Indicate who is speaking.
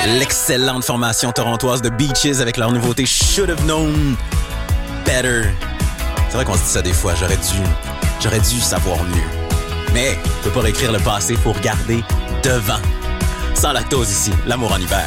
Speaker 1: L'excellente formation torontoise de Beaches avec leur nouveauté Should Have Known Better. C'est vrai qu'on se dit ça des fois, j'aurais dû savoir mieux. Mais, on peut pas réécrire le passé, faut regarder devant. Sans lactose ici, l'amour en hiver.